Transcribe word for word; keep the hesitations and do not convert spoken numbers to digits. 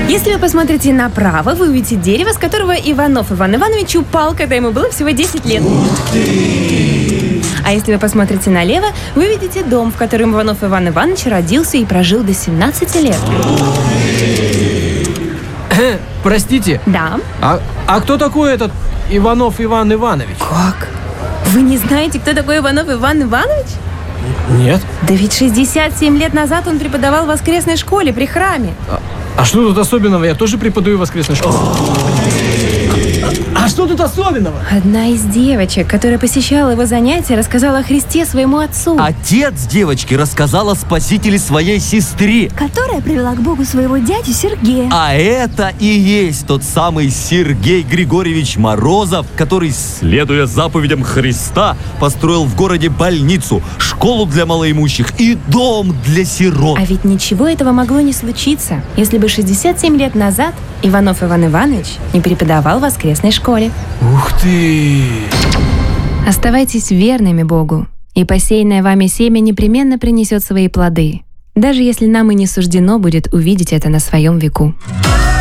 Если вы посмотрите направо, вы увидите дерево, с которого Иванов Иван Иванович упал, когда ему было всего десять лет. А если вы посмотрите налево, вы увидите дом, в котором Иванов Иван Иванович родился и прожил до семнадцати лет. Простите? Да. А, а кто такой этот Иванов Иван Иванович? Как? Вы не знаете, кто такой Иванов Иван Иванович? Нет. Да ведь шестьдесят семь лет назад он преподавал в воскресной школе при храме. А, а что тут особенного? Я тоже преподаю в воскресной школе. А что тут особенного? Одна из девочек, которая посещала его занятия, рассказала о Христе своему отцу. Отец девочки рассказал о спасителе своей сестре. Которая привела к Богу своего дядю Сергея. А это и есть тот самый Сергей Григорьевич Морозов, который, следуя заповедям Христа, построил в городе больницу, школу для малоимущих и дом для сирот. А ведь ничего этого могло не случиться, если бы шестьдесят семь лет назад Иванов Иван Иванович не преподавал в воскресной школе. Ух ты! Оставайтесь верными Богу, и посеянное вами семя непременно принесет свои плоды, даже если нам и не суждено будет увидеть это на своем веку.